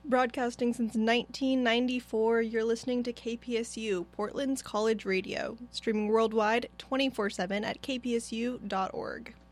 Broadcasting since 1994, you're listening to KPSU, Portland's college radio, streaming worldwide 24/7 at kpsu.org.